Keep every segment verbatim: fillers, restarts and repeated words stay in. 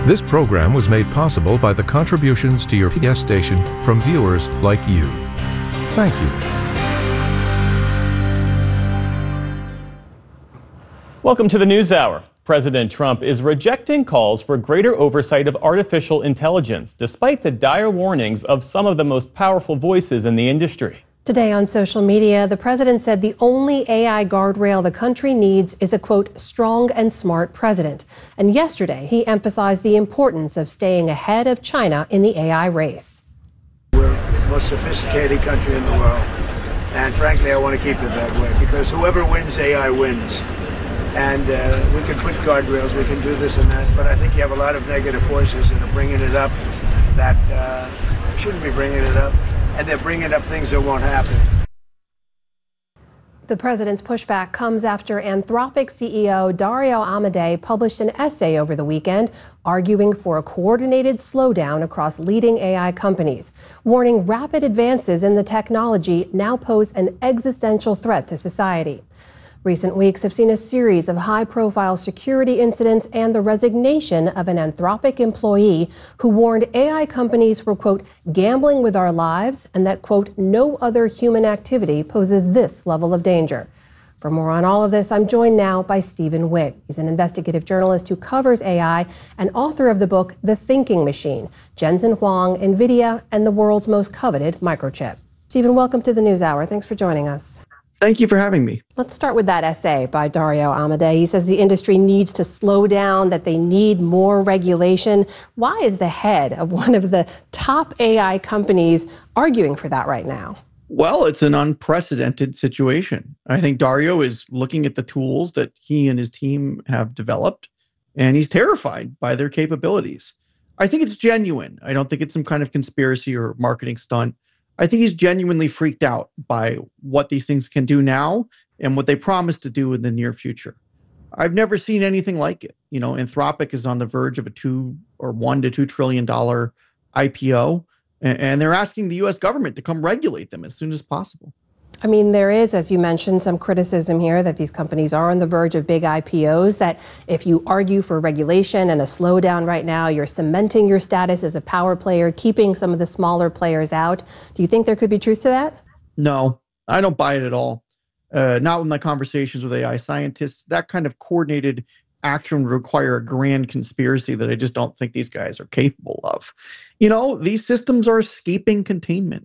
This program was made possible by the contributions to your P B S station from viewers like you. Thank you. Welcome to the NewsHour. President Trump is rejecting calls for greater oversight of artificial intelligence, despite the dire warnings of some of the most powerful voices in the industry. Today on social media, the president said the only A I guardrail the country needs is a, quote, strong and smart president. And yesterday, he emphasized the importance of staying ahead of China in the A I race. We're the most sophisticated country in the world. And frankly, I want to keep it that way, because whoever wins A I wins. And uh, we can put guardrails, we can do this and that, but I think you have a lot of negative forces that are bringing it up that uh, shouldn't be bringing it up, and they're bringing up things that won't happen. The president's pushback comes after Anthropic C E O Dario Amodei published an essay over the weekend arguing for a coordinated slowdown across leading A I companies, warning rapid advances in the technology now pose an existential threat to society. Recent weeks have seen a series of high-profile security incidents and the resignation of an Anthropic employee who warned A I companies were, quote, gambling with our lives and that, quote, no other human activity poses this level of danger. For more on all of this, I'm joined now by Stephen Wick. He's an investigative journalist who covers A I and author of the book The Thinking Machine, Jensen Huang, NVIDIA, and the world's most coveted microchip. Stephen, welcome to the NewsHour. Thanks for joining us. Thank you for having me. Let's start with that essay by Dario Amodei. He says the industry needs to slow down, that they need more regulation. Why is the head of one of the top A I companies arguing for that right now? Well, it's an unprecedented situation. I think Dario is looking at the tools that he and his team have developed, and he's terrified by their capabilities. I think it's genuine. I don't think it's some kind of conspiracy or marketing stunt. I think he's genuinely freaked out by what these things can do now and what they promise to do in the near future. I've never seen anything like it. You know, Anthropic is on the verge of a two or one to two trillion dollar I P O, and they're asking the U S government to come regulate them as soon as possible. I mean, there is, as you mentioned, some criticism here that these companies are on the verge of big I P Os, that if you argue for regulation and a slowdown right now, you're cementing your status as a power player, keeping some of the smaller players out. Do you think there could be truth to that? No, I don't buy it at all. Uh, not with my conversations with A I scientists. That kind of coordinated action would require a grand conspiracy that I just don't think these guys are capable of. You know, these systems are escaping containment.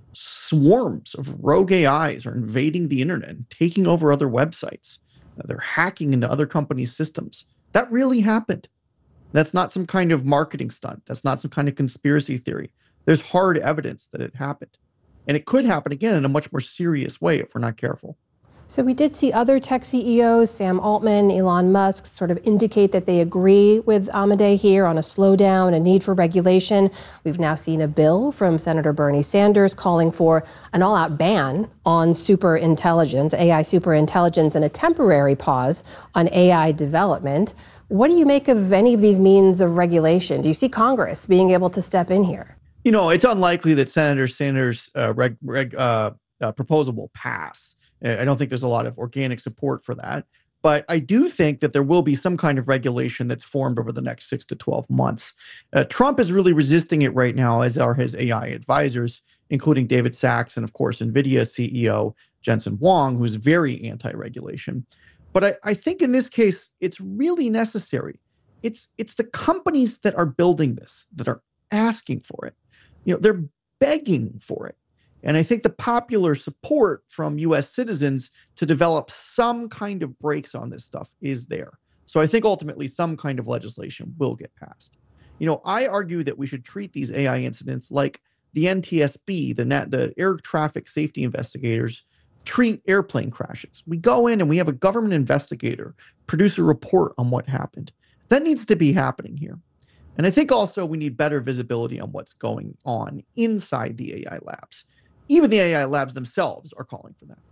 Swarms of rogue A Is are invading the internet and taking over other websites. They're hacking into other companies' systems. That really happened. That's not some kind of marketing stunt. That's not some kind of conspiracy theory. There's hard evidence that it happened. And it could happen again in a much more serious way if we're not careful. So we did see other tech C E Os, Sam Altman, Elon Musk, sort of indicate that they agree with Amodei here on a slowdown, a need for regulation. We've now seen a bill from Senator Bernie Sanders calling for an all-out ban on superintelligence, A I superintelligence, and a temporary pause on A I development. What do you make of any of these means of regulation? Do you see Congress being able to step in here? You know, it's unlikely that Senator Sanders' uh, reg, reg, uh, uh, proposal will pass. I don't think there's a lot of organic support for that. But I do think that there will be some kind of regulation that's formed over the next six to twelve months. Uh, Trump is really resisting it right now, as are his A I advisors, including David Sacks and, of course, NVIDIA C E O Jensen Huang, who's very anti-regulation. But I, I think in this case, it's really necessary. It's, it's the companies that are building this that are asking for it. You know, they're begging for it. And I think the popular support from U S citizens to develop some kind of brakes on this stuff is there. So I think ultimately some kind of legislation will get passed. You know, I argue that we should treat these A I incidents like the N T S B, the, Nat, the air traffic safety investigators, treat airplane crashes. We go in and we have a government investigator produce a report on what happened. That needs to be happening here. And I think also we need better visibility on what's going on inside the A I labs. Even the A I labs themselves are calling for that.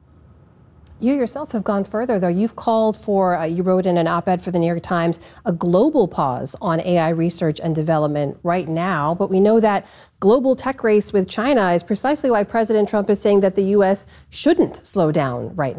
You yourself have gone further, though. You've called for, uh, you wrote in an op-ed for the New York Times, a global pause on A I research and development right now. But we know that global tech race with China is precisely why President Trump is saying that the U S shouldn't slow down right now.